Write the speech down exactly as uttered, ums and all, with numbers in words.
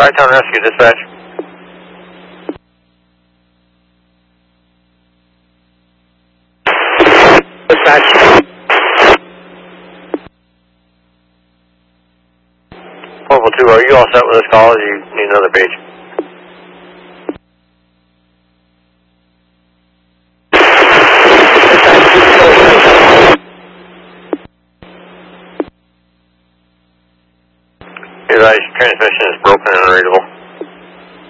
Tri-Town Rescue, dispatch. Dispatch. four one two, are you all set with this call or do you need another page? Your guys' transmission is broken and unreadable.